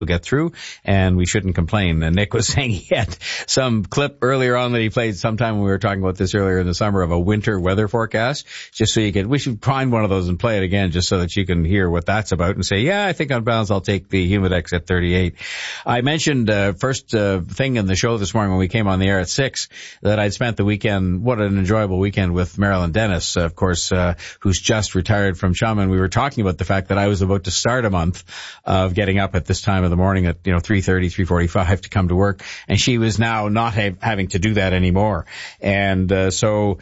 get through, and we shouldn't complain. And Nick was saying he had some clip earlier on that he played sometime when we were talking about this earlier in the summer of a winter weather forecast, just so you we should find one of those and play it again just so that you can hear what that's about and say, yeah, I think on balance I'll take the Humidex at 38. I mentioned first thing in the show this morning when we came on the air at 6 that I'd spent the weekend, what an enjoyable weekend with Marilyn Dennis, of course, who's just retired from Chum, and we were talking about the fact that I was about to start a month of getting up at this time of the morning at 3:30, 3:45 to come to work, and she was now not having to do that anymore. And so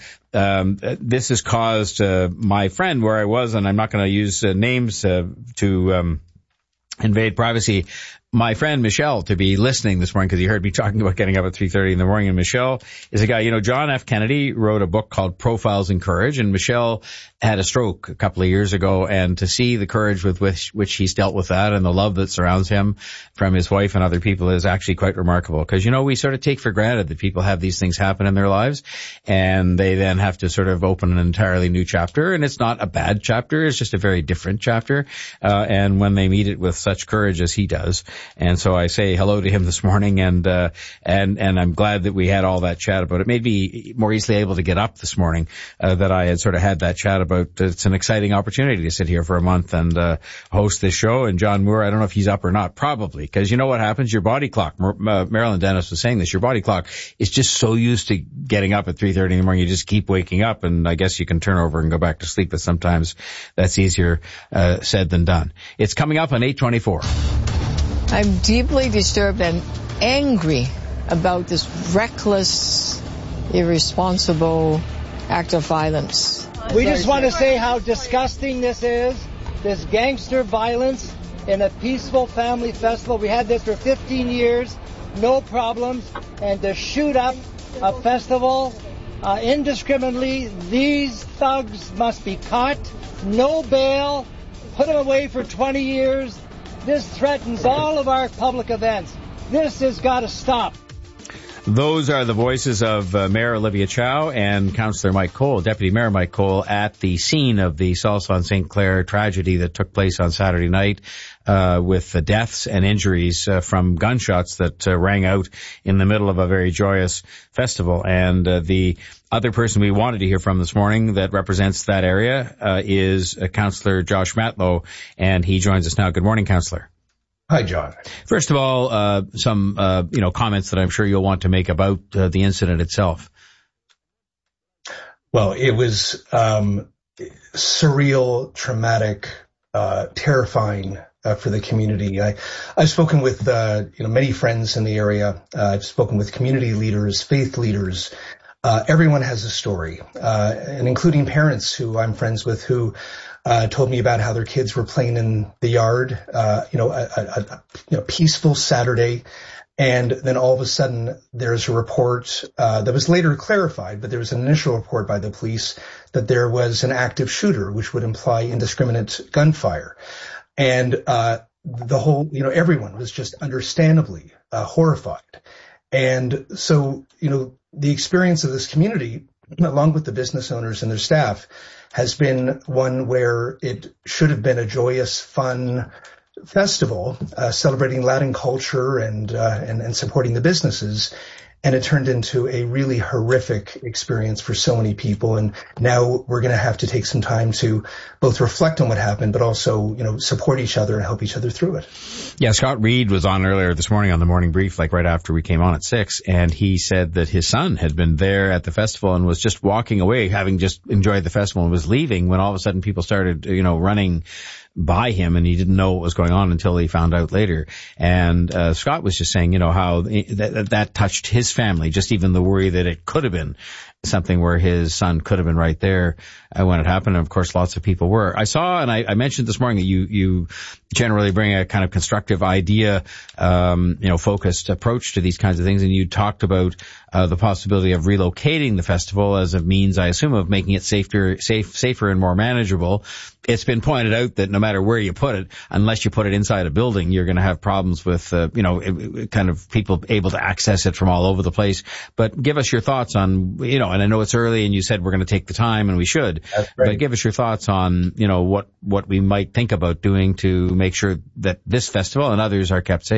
this has caused my friend where I was, and I'm not going to use names to invade privacy, my friend Michelle to be listening this morning because he heard me talking about getting up at 3:30 in the morning. And Michelle is a guy, John F. Kennedy wrote a book called Profiles in Courage, and Michelle had a stroke a couple of years ago, and to see the courage with which he's dealt with that and the love that surrounds him from his wife and other people is actually quite remarkable. Because, we sort of take for granted that people have these things happen in their lives, and they then have to sort of open an entirely new chapter. And it's not a bad chapter, it's just a very different chapter. And when they meet it with such courage as he does. And so I say hello to him this morning, and I'm glad that we had all that chat about it. Made me more easily able to get up this morning, that I had sort of had that chat about. It's an exciting opportunity to sit here for a month and host this show. And John Moore, I don't know if he's up or not, probably, because you know what happens? Your body clock, Marilyn Dennis was saying this, your body clock is just so used to getting up at 3:30 in the morning, you just keep waking up, and I guess you can turn over and go back to sleep, but sometimes that's easier said than done. It's coming up on 8:24. I'm deeply disturbed and angry about this reckless, irresponsible act of violence. We just want to say how disgusting this is, this gangster violence in a peaceful family festival. We had this for 15 years, no problems, and to shoot up a festival indiscriminately, these thugs must be caught, no bail, put them away for 20 years. This threatens all of our public events. This has got to stop. Those are the voices of Mayor Olivia Chow and Councillor Mike Cole, Deputy Mayor Mike Cole, at the scene of the Salsa St. Clair tragedy that took place on Saturday night, with the deaths and injuries from gunshots that rang out in the middle of a very joyous festival. And the other person we wanted to hear from this morning that represents that area is Councillor Josh Matlow, and he joins us now. Good morning, Councillor. Hi, John. First of all, some comments that I'm sure you'll want to make about the incident itself. Well, it was surreal, traumatic, terrifying for the community. I've spoken with many friends in the area. I've spoken with community leaders, faith leaders. Everyone has a story, and including parents who I'm friends with who told me about how their kids were playing in the yard, a peaceful Saturday. And then all of a sudden there's a report that was later clarified, but there was an initial report by the police that there was an active shooter, which would imply indiscriminate gunfire. And the whole, everyone was just understandably horrified. And so, the experience of this community, along with the business owners and their staff, has been one where it should have been a joyous, fun festival, celebrating Latin culture and supporting the businesses. And it turned into a really horrific experience for so many people. And now we're going to have to take some time to both reflect on what happened, but also, support each other and help each other through it. Yeah, Scott Reed was on earlier this morning on the morning brief, like right after we came on at 6, and he said that his son had been there at the festival and was just walking away, having just enjoyed the festival, and was leaving when all of a sudden people started, running by him, and he didn't know what was going on until he found out later. And Scott was just saying, how that touched his family, just even the worry that it could have been something where his son could have been right there when it happened. And of course, lots of people were. I saw, and I mentioned this morning that you generally bring a kind of constructive idea, focused approach to these kinds of things. And you talked about the possibility of relocating the festival as a means, I assume, of making it safer and more manageable. It's been pointed out that no matter where you put it, unless you put it inside a building, you're going to have problems with, kind of people able to access it from all over the place. But give us your thoughts on, and I know it's early and you said we're going to take the time and we should, That's right. but give us your thoughts on, what we might think about doing to make sure that this festival and others are kept safe.